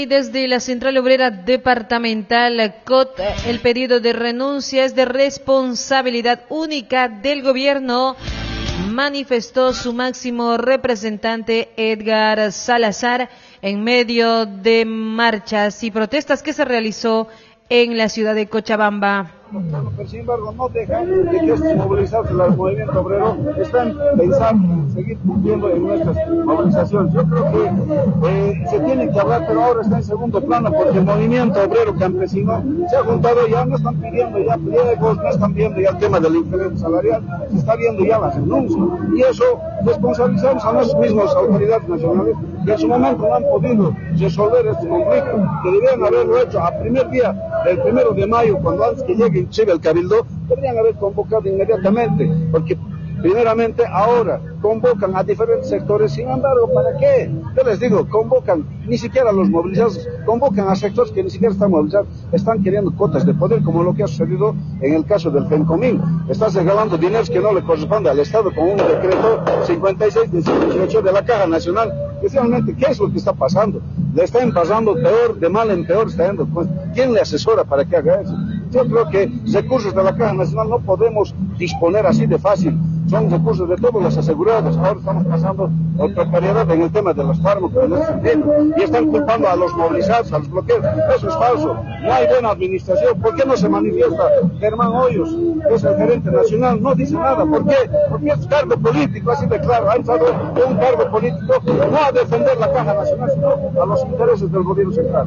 Y desde la Central Obrera Departamental COT, el pedido de renuncia es de responsabilidad única del gobierno, manifestó su máximo representante Edgar Salazar en medio de marchas y protestas que se realizó en la ciudad de Cochabamba. Pero sin embargo no dejan de que estos movilizados del movimiento obrero están pensando en seguir cumpliendo en nuestras movilizaciones. Yo creo que se tiene que hablar, pero ahora está en segundo plano porque el movimiento obrero campesino se ha juntado, ya no están pidiendo ya pliegos, no están viendo ya el tema del incremento salarial, se está viendo ya las renuncias, y eso responsabilizamos a nuestras mismas autoridades nacionales que en su momento no han podido resolver este conflicto, que debían haberlo hecho a primer día del 1 de mayo, cuando antes que llegue inclusive el Cabildo, deberían haber convocado inmediatamente, porque primeramente ahora convocan a diferentes sectores, sin embargo, ¿para qué? Yo les digo, convocan ni siquiera a los movilizados, convocan a sectores que ni siquiera están movilizados, están queriendo cuotas de poder, como lo que ha sucedido en el caso del FENCOMIN. Están regalando dineros que no le corresponde al Estado con un decreto 56 de 18 de la Caja Nacional. Especialmente, ¿qué es lo que está pasando? Le están pasando peor, de mal en peor, está yendo. ¿Quién le asesora para que haga eso? Yo creo que recursos de la Caja Nacional no podemos disponer así de fácil. Son recursos de todos los asegurados. Ahora estamos pasando por precariedad en el tema de los fármacos, y están culpando a los movilizados, a los bloqueos. Eso es falso. No hay buena administración. ¿Por qué no se manifiesta Germán Hoyos, que es el gerente nacional? No dice nada. ¿Por qué? Porque es cargo político, así de claro. Ha entrado un cargo político no a defender la Caja Nacional, sino a los intereses del gobierno central.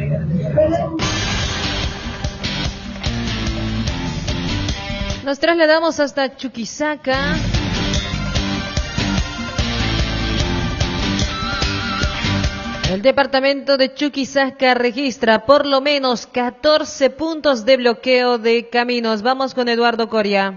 Nos trasladamos hasta Chuquisaca. El departamento de Chuquisaca registra por lo menos 14 puntos de bloqueo de caminos. Vamos con Eduardo Coria.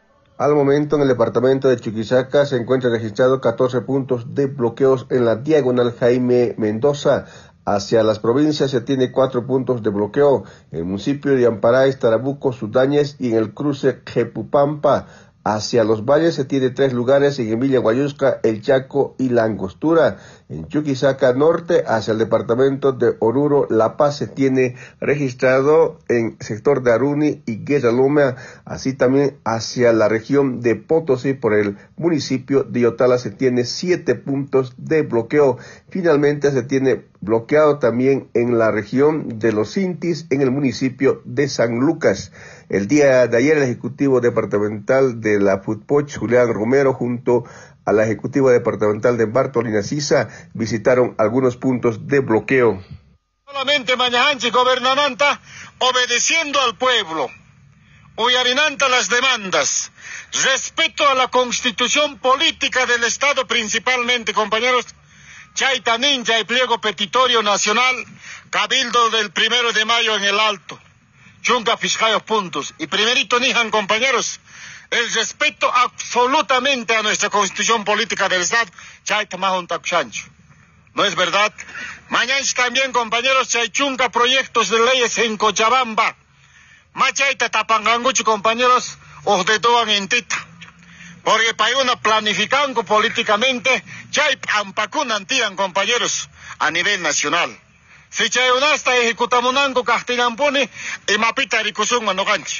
Al momento en el departamento de Chuquisaca se encuentran registrados 14 puntos de bloqueos en la diagonal Jaime Mendoza. Hacia las provincias se tiene 4 puntos de bloqueo, en el municipio de Amparáis, Tarabuco, Sudáñez y en el cruce Jepupampa. Hacia los valles se tiene 3 lugares, en Emilia Guayusca, El Chaco y La Angostura. En Chuquisaca Norte, hacia el departamento de Oruro, La Paz se tiene registrado en sector de Aruni y Guerra Loma, así también hacia la región de Potosí por el municipio de Yotala se tiene 7 puntos de bloqueo. Finalmente se tiene bloqueado también en la región de Los Intis, en el municipio de San Lucas. El día de ayer el Ejecutivo Departamental de la FUTPOCH, Julián Romero, junto a la Ejecutiva Departamental de Bartolina Sisa, visitaron algunos puntos de bloqueo. Solamente Mañahanchi gobernanta obedeciendo al pueblo, uyarinanta las demandas, respeto a la constitución política del Estado principalmente, compañeros. Chaita Ninja y pliego petitorio nacional, cabildo del 1 de mayo en el Alto. Chunga Fiscayos puntos. Y primerito nijan, compañeros, el respeto absolutamente a nuestra constitución política del Estado. Chaita Mahon Takushancho. ¿No es verdad? Mañana también, compañeros, chunga proyectos de leyes en Cochabamba. Machaita Tapanganguchi, compañeros, os dedoan en Tita. Porque para una planificando políticamente, chay ampacunan tiran, compañeros, a nivel nacional. Si chay unasta ejecutamunango castigampone, emapita rikusunman no ganchi.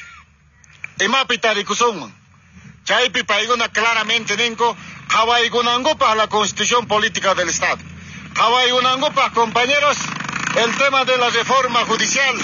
Emapita rikusunman. Chay pipaiguna claramente nenko, kawaigunango para la constitución política del Estado. Kawaigunango para, compañeros, el tema de la reforma judicial.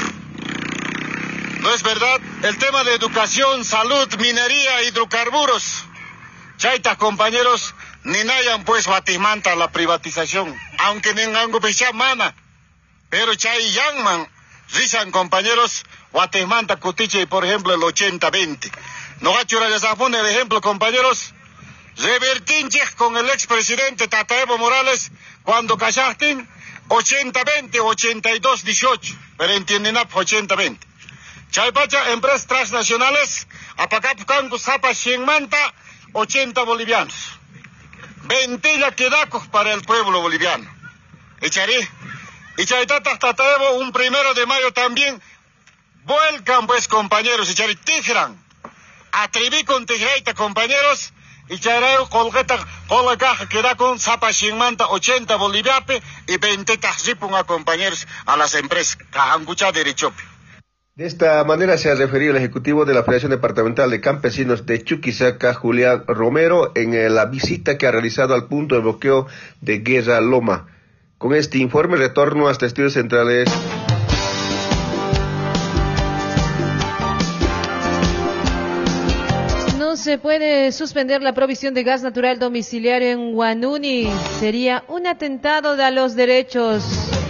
¿No es verdad? El tema de educación, salud, minería, hidrocarburos. Chaita, compañeros, ni nayan pues batimanta la privatización, aunque ningango pecha mana, pero chay yangman, rizan, compañeros, batimanta cutiche, por ejemplo, el 80-20. No gachura les pone el ejemplo, compañeros, revertinches con el expresidente Tata Evo Morales, cuando cachasten, 80-20, 82-18, pero entienden 80-20. Chay pacha, empresas transnacionales, apacapucango zapa 100 manta, 80 bolivianos. 20 quedacos para el pueblo boliviano. Echaré. Y Chaitata Tataevo, un 1 de mayo también. Vuelcan pues, compañeros. Echaré Tijran. Atreví con Tijraita, compañeros. y charayo colgeta caja que da con zapa 80 boliviape y 20 tajipun a compañeros a las empresas cajangucha derecho. De esta manera se ha referido el ejecutivo de la Federación Departamental de Campesinos de Chuquisaca, Julián Romero, en la visita que ha realizado al punto de bloqueo de Guerra Loma. Con este informe retorno hasta Estudios Centrales. No se puede suspender la provisión de gas natural domiciliario en Huanuni. Sería un atentado a los derechos.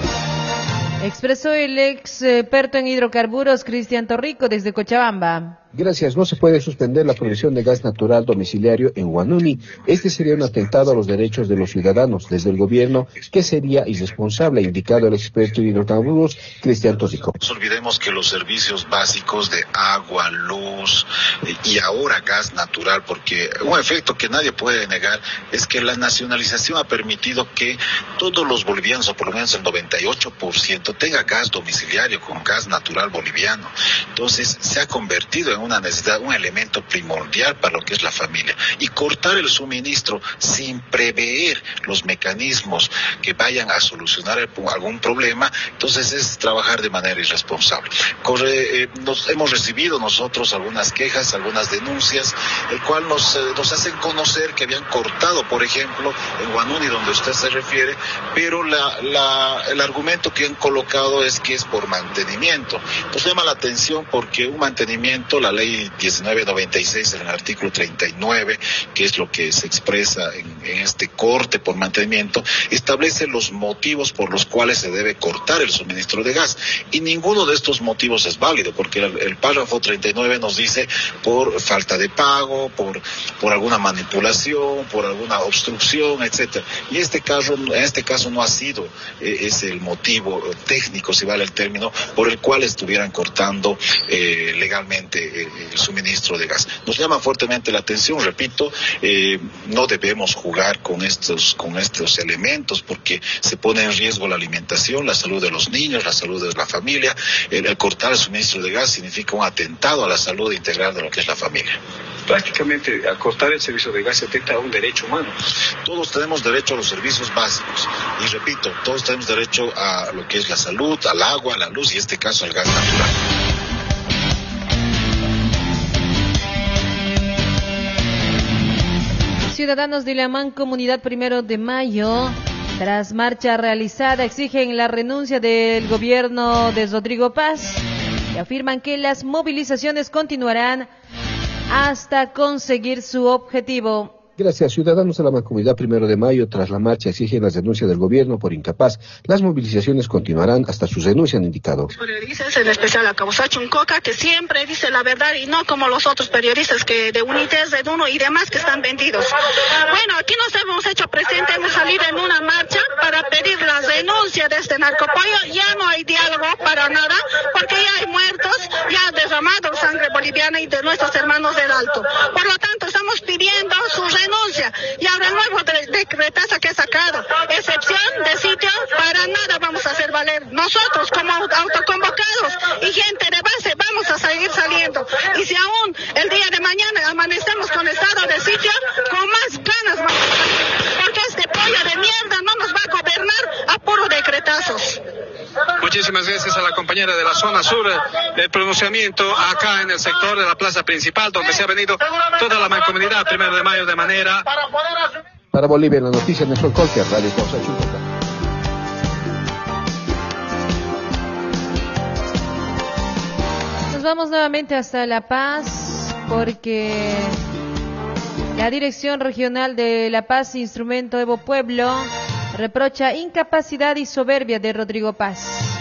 Expresó el experto en hidrocarburos Cristian Torrico desde Cochabamba. Gracias, no se puede suspender la provisión de gas natural domiciliario en Huanuni. Este sería un atentado a los derechos de los ciudadanos desde el gobierno, que sería irresponsable, ha indicado el experto en hidrocarburos Cristian Torrico. No nos olvidemos que los servicios básicos de agua, luz y ahora gas natural, porque un efecto que nadie puede negar es que la nacionalización ha permitido que todos los bolivianos, o por lo menos el 98%, tenga gas domiciliario con gas natural boliviano. Entonces se ha convertido en una necesidad, un elemento primordial para lo que es la familia. Y cortar el suministro sin prever los mecanismos que vayan a solucionar algún problema, entonces es trabajar de manera irresponsable. Hemos recibido nosotros algunas quejas, algunas denuncias, el cual nos hacen conocer que habían cortado, por ejemplo, en Huanuni, donde usted se refiere, pero el argumento que han colocado es que es por mantenimiento. Nos llama la atención porque un mantenimiento, la ley 1996 en el artículo 39, que es lo que se expresa en este corte por mantenimiento, establece los motivos por los cuales se debe cortar el suministro de gas, y ninguno de estos motivos es válido, porque el párrafo 39 nos dice por falta de pago, por alguna manipulación, por alguna obstrucción, etcétera. Y en este caso no ha sido ese el motivo técnico, si vale el término, por el cual estuvieran cortando legalmente el suministro de gas. Nos llama fuertemente la atención, repito, no debemos jugar con estos elementos, porque se pone en riesgo la alimentación, la salud de los niños, la salud de la familia. El cortar el suministro de gas significa un atentado a la salud integral de lo que es la familia. Prácticamente, al cortar el servicio de gas se atenta a un derecho humano. Todos tenemos derecho a los servicios básicos, y repito, todos tenemos derecho a lo que es la salud, al agua, a la luz, y en este caso al gas natural. Ciudadanos de la Mancomunidad 1 de Mayo, tras marcha realizada, exigen la renuncia del gobierno de Rodrigo Paz y afirman que las movilizaciones continuarán hasta conseguir su objetivo. Gracias. Ciudadanos de la Mancomunidad 1 de Mayo, tras la marcha, exigen las denuncias del gobierno por incapaz. Las movilizaciones continuarán hasta su renuncia, han indicado. Periodistas, en especial a Cabo Chuncoca, que siempre dice la verdad y no como los otros periodistas que de Unites, de Duno y demás que están vendidos. Bueno, aquí nos hemos hecho presente, hemos salido en una marcha para pedir la renuncia de este narcopollo. Ya no hay diálogo para nada, porque ya hay muertos, ya ha derramado sangre boliviana y de nuestros hermanos del Alto. Por lo tanto, estamos pidiendo su renuncia. Y ahora el nuevo decretazo que ha sacado, excepción de sitio, para nada vamos a hacer valer. Nosotros como autoconvocados y gente de base vamos a seguir saliendo. Y si aún el día de mañana amanecemos con estado de sitio, con más ganas vamos a salir. Porque este pollo de mierda no nos va a gobernar a puro decretazos. Muchísimas gracias a la compañera de la zona sur del pronunciamiento acá en el sector de la plaza principal, donde se ha venido toda la Mancomunidad 1 de Mayo de manera... Para Bolivia, en la noticia, Néstor Colker, Radio Causa Chucoca. Nos vamos nuevamente hasta La Paz, porque la Dirección Regional de La Paz, Instrumento Evo Pueblo, reprocha incapacidad y soberbia de Rodrigo Paz.